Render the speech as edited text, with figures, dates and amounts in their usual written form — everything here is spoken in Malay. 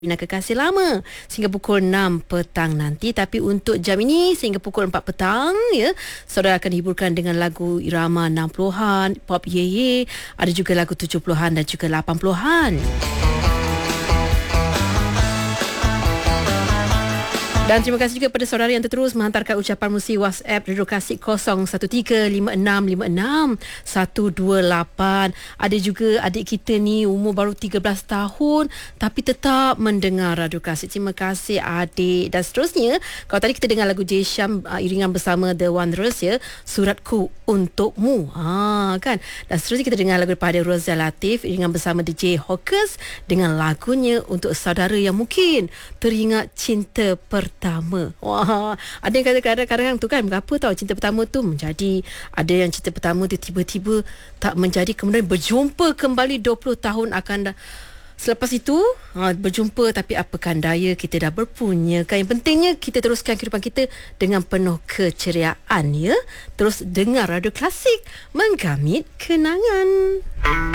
Bina Kekasih Lama sehingga pukul 6 petang nanti. Tapi untuk jam ini sehingga pukul 4 petang ya, saudara akan dihiburkan dengan lagu irama 60-an, pop ye, ada juga lagu 70-an dan juga 80-an. Dan terima kasih juga kepada saudara yang terus menghantarkan ucapan musi WhatsApp Radio Kasih 0135656128. Ada juga adik kita ni umur baru 13 tahun tapi tetap mendengar Radio Kasih. Terima kasih adik. Dan seterusnya, kalau tadi kita dengar lagu Jay Syam iringan bersama The Wanderers ya, Suratku Untukmu. Kan? Dan seterusnya kita dengar lagu daripada Rozia Latif iringan bersama DJ Hawkers dengan lagunya untuk saudara yang mungkin teringat cinta pertama. Wah, ada yang kata kadang-kadang tu kan, berapa tahu cinta pertama tu menjadi, ada yang cinta pertama tu tiba-tiba tak menjadi, kemudian berjumpa kembali 20 tahun akan selepas itu berjumpa, tapi apakan daya, kita dah berpunya kan. Yang pentingnya kita teruskan kehidupan kita dengan penuh keceriaan ya. Terus dengar Radio Klasik, menggamit kenangan.